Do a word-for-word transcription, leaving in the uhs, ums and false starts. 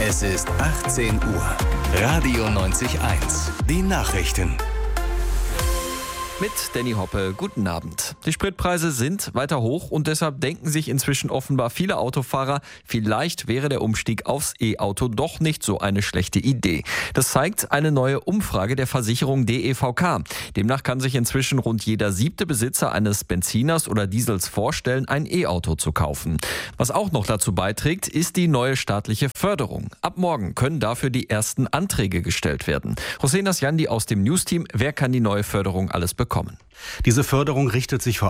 Es ist achtzehn Uhr. Radio neunzig eins. Die Nachrichten. Mit Danny Hoppe, guten Abend. Die Spritpreise sind weiter hoch und deshalb denken sich inzwischen offenbar viele Autofahrer, vielleicht wäre der Umstieg aufs E-Auto doch nicht so eine schlechte Idee. Das zeigt eine neue Umfrage der Versicherung D E V K. Demnach kann sich inzwischen rund jeder siebte Besitzer eines Benziners oder Diesels vorstellen, ein E-Auto zu kaufen. Was auch noch dazu beiträgt, ist die neue staatliche Förderung. Ab morgen können dafür die ersten Anträge gestellt werden. Hossein Asjandi aus dem Newsteam, wer kann die neue Förderung alles bekommen? Diese Förderung richtet sich vor